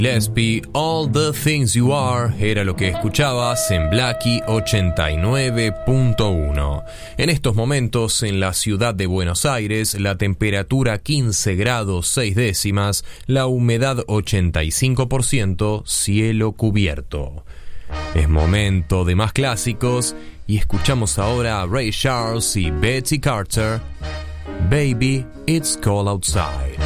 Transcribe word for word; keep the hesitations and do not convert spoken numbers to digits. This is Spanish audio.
Gillespie, All the Things You Are, era lo que escuchabas en Blackie ochenta y nueve punto uno. En estos momentos, en la ciudad de Buenos Aires, la temperatura quince grados seis décimas, la humedad ochenta y cinco por ciento, cielo cubierto. Es momento de más clásicos y escuchamos ahora a Ray Charles y Betsy Carter, Baby, It's Cold Outside.